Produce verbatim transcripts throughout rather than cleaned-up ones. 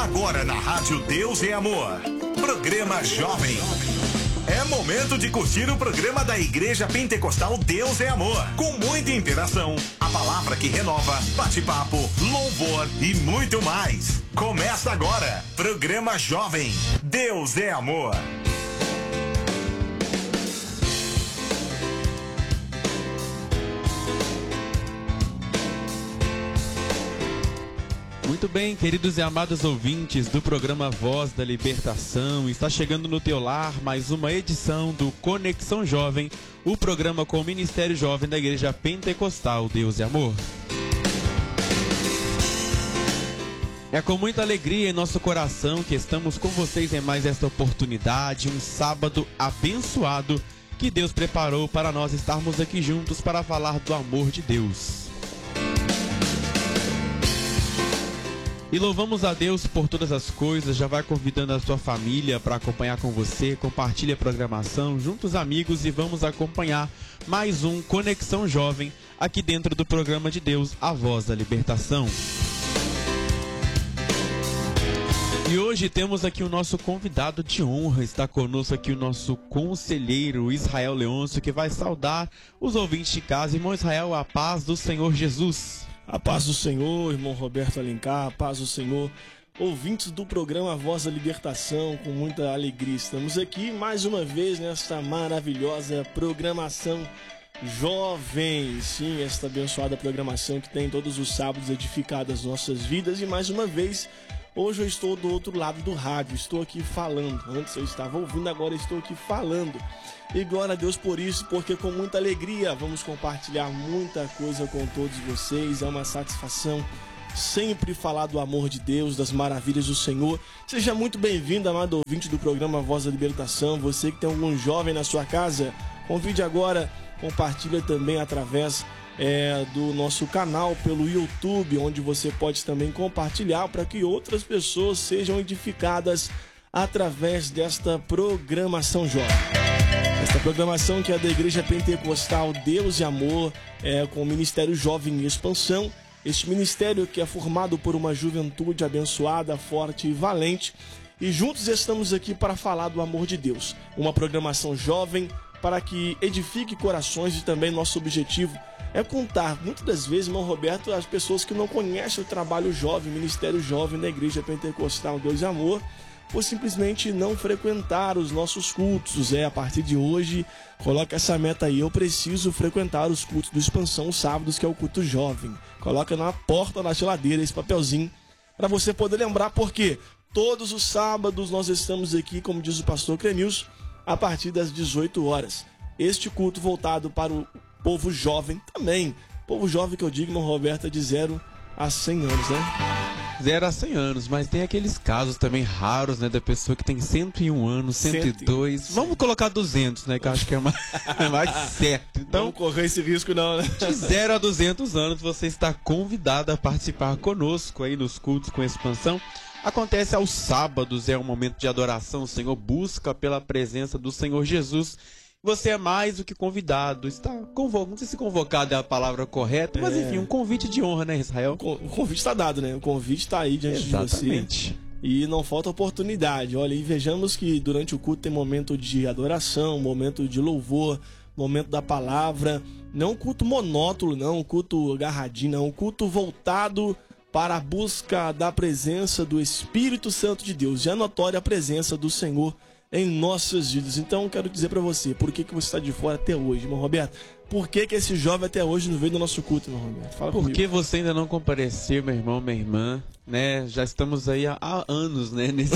Agora na Rádio Deus é Amor. Programa Jovem. É momento de curtir o programa da Igreja Pentecostal Deus é Amor. Com muita interação, a palavra que renova, bate-papo, louvor e muito mais. Começa agora. Programa Jovem. Deus é Amor. Muito bem, queridos e amados ouvintes do programa Voz da Libertação, está chegando no teu lar mais uma edição do Conexão Jovem, o programa com o Ministério Jovem da Igreja Pentecostal Deus e Amor. É com muita alegria em nosso coração que estamos com vocês em mais esta oportunidade, um sábado abençoado que Deus preparou para nós estarmos aqui juntos para falar do amor de Deus. E louvamos a Deus por todas as coisas, já vai convidando a sua família para acompanhar com você, compartilhe a programação, juntos amigos, e vamos acompanhar mais um Conexão Jovem aqui dentro do programa de Deus, a Voz da Libertação. E hoje temos aqui o nosso convidado de honra, está conosco aqui o nosso conselheiro Israel Leôncio, que vai saudar os ouvintes de casa. Irmão Israel, a paz do Senhor Jesus. A paz do Senhor, irmão Roberto Alencar, a paz do Senhor, ouvintes do programa Voz da Libertação, com muita alegria estamos aqui mais uma vez nesta maravilhosa programação jovem, sim, esta abençoada programação que tem todos os sábados edificado as nossas vidas. E mais uma vez, hoje eu estou do outro lado do rádio, estou aqui falando. Antes eu estava ouvindo, agora eu estou aqui falando. E glória a Deus por isso, porque com muita alegria vamos compartilhar muita coisa com todos vocês. É uma satisfação sempre falar do amor de Deus, das maravilhas do Senhor. Seja muito bem-vindo, amado ouvinte do programa Voz da Libertação. Você que tem algum jovem na sua casa, convide agora, compartilha também através é, do nosso canal pelo YouTube, onde você pode também compartilhar para que outras pessoas sejam edificadas através desta programação jovem. Esta programação que é da Igreja Pentecostal Deus e Amor, é, com o Ministério Jovem em Expansão. Este ministério que é formado por uma juventude abençoada, forte e valente. E juntos estamos aqui para falar do amor de Deus. Uma programação jovem para que edifique corações, e também nosso objetivo é contar, muitas das vezes, irmão Roberto, as pessoas que não conhecem o trabalho jovem, o Ministério Jovem da Igreja Pentecostal Deus e Amor, ou simplesmente não frequentar os nossos cultos. É, a partir de hoje, coloca essa meta aí: eu preciso frequentar os cultos do Expansão, os sábados, que é o culto jovem. Coloca na porta, na geladeira, esse papelzinho, para você poder lembrar, porque todos os sábados nós estamos aqui, como diz o pastor Crenilson, a partir das dezoito horas. Este culto voltado para o povo jovem também. Povo jovem que eu digo, irmão Roberto, é de zero a cem anos, né? zero a cem anos, mas tem aqueles casos também raros, né, da pessoa que tem cento e um anos, cento e dois, vamos colocar duzentos, né, que eu acho que é mais, é mais certo. Então, não correr esse risco não, né? De zero a duzentos anos, você está convidado a participar conosco aí nos cultos com Expansão. Acontece aos sábados, é um momento de adoração, o Senhor busca pela presença do Senhor Jesus. Você é mais do que convidado, está convocado, não sei se convocado é a palavra correta, mas é, enfim, um convite de honra, né, Israel? O convite está dado, né? O convite está aí diante Exatamente. de você. E não falta oportunidade. Olha, e vejamos que durante o culto tem momento de adoração, momento de louvor, momento da palavra. Não um culto monótono, não um culto agarradinho, não. Um culto voltado para a busca da presença do Espírito Santo de Deus. Já notória a presença do Senhor em nossas vidas. Então eu quero dizer para você, por que, que você está de fora até hoje, irmão Roberto? Por que, que esse jovem até hoje não veio no nosso culto, irmão Roberto? Fala comigo. Por que você ainda não compareceu, meu irmão, minha irmã? Né? Já estamos aí há, há anos, né? Nesse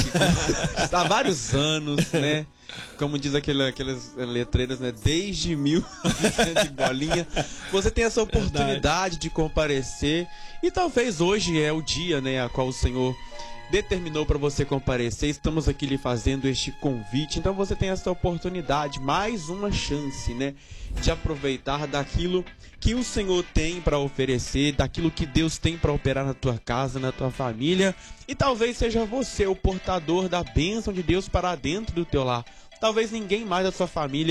há vários anos, né? Como diz aquele, aquelas letreiras, né? Desde mil de bolinha. Você tem essa oportunidade Verdade. de comparecer. E talvez hoje é o dia, né? A qual o Senhor determinou para você comparecer. Estamos aqui lhe fazendo este convite. Então você tem essa oportunidade, mais uma chance, né, de aproveitar daquilo que o Senhor tem para oferecer, daquilo que Deus tem para operar na tua casa, na tua família. E talvez seja você o portador da bênção de Deus para dentro do teu lar. Talvez ninguém mais da sua família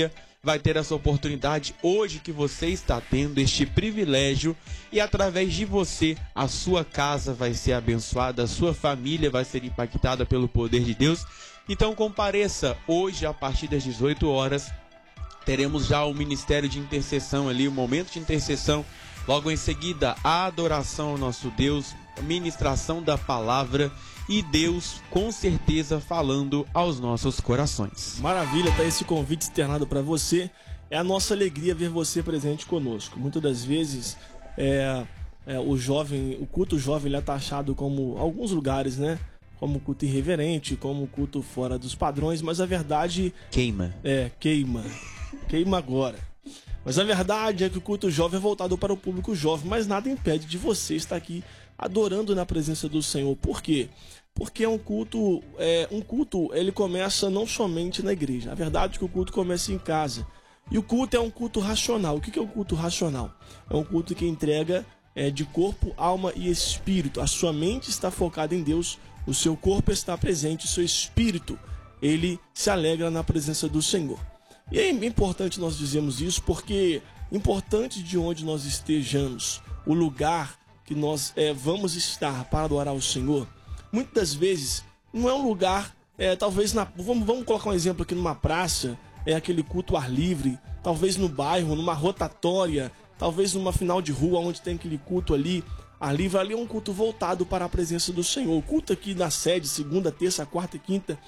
vai ter essa oportunidade hoje que você está tendo este privilégio, e através de você a sua casa vai ser abençoada, a sua família vai ser impactada pelo poder de Deus. Então compareça hoje a partir das dezoito horas. Teremos já o ministério de intercessão ali, o momento de intercessão. Logo em seguida, a adoração ao nosso Deus, a ministração da palavra e Deus com certeza falando aos nossos corações. Maravilha, tá esse convite externado para você. É a nossa alegria ver você presente conosco. Muitas das vezes é, é, o jovem, o culto jovem ele é taxado como alguns lugares, né? Como culto irreverente, como culto fora dos padrões, mas a verdade... Queima. É, queima. Queima agora. Mas a verdade é que o culto jovem é voltado para o público jovem, mas nada impede de você estar aqui adorando na presença do Senhor. Por quê? Porque é um culto, é, um culto, ele começa não somente na igreja. A verdade é que o culto começa em casa. E o culto é um culto racional. O que é um culto racional? É um culto que entrega é, de corpo, alma e espírito. A sua mente está focada em Deus, o seu corpo está presente, o seu espírito, ele se alegra na presença do Senhor. E é importante nós dizermos isso porque importante de onde nós estejamos, o lugar que nós é, vamos estar para adorar o Senhor, muitas das vezes não é um lugar, é, talvez, na, vamos, vamos colocar um exemplo aqui numa praça, é aquele culto ao ar livre, talvez no bairro, numa rotatória, talvez numa final de rua onde tem aquele culto ali, ar livre, ali é um culto voltado para a presença do Senhor. O culto aqui na sede, segunda, terça, quarta e quinta,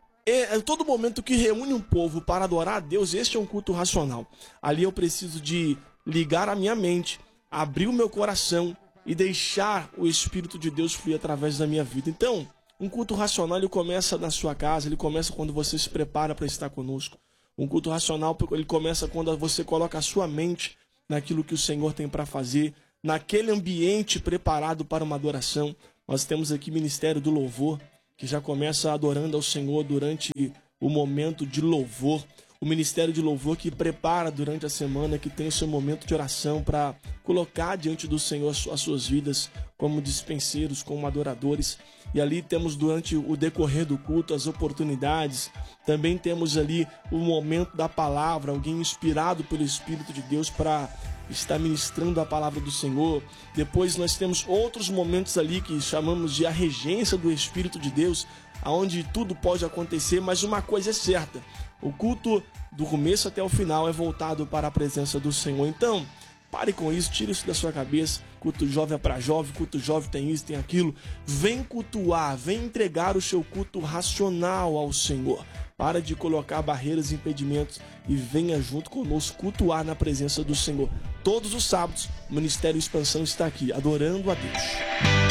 é todo momento que reúne um povo para adorar a Deus. Este é um culto racional. Ali eu preciso de ligar a minha mente, abrir o meu coração e deixar o Espírito de Deus fluir através da minha vida. Então, um culto racional ele começa na sua casa, ele começa quando você se prepara para estar conosco. Um culto racional ele começa quando você coloca a sua mente naquilo que o Senhor tem para fazer, naquele ambiente preparado para uma adoração. Nós temos aqui o Ministério do Louvor, que já começa adorando ao Senhor durante o momento de louvor. O Ministério de Louvor que prepara durante a semana, que tem o seu momento de oração para colocar diante do Senhor as suas vidas como dispenseiros, como adoradores. E ali temos durante o decorrer do culto as oportunidades. Também temos ali o momento da palavra, alguém inspirado pelo Espírito de Deus para estar ministrando a palavra do Senhor. Depois nós temos outros momentos ali que chamamos de a regência do Espírito de Deus, onde tudo pode acontecer, mas uma coisa é certa: o culto do começo até o final é voltado para a presença do Senhor. Então, pare com isso, tire isso da sua cabeça. Culto jovem é para jovem, culto jovem tem isso, tem aquilo. Vem cultuar, vem entregar o seu culto racional ao Senhor. Para de colocar barreiras e impedimentos e venha junto conosco cultuar na presença do Senhor. Todos os sábados, o Ministério Expansão está aqui, adorando a Deus.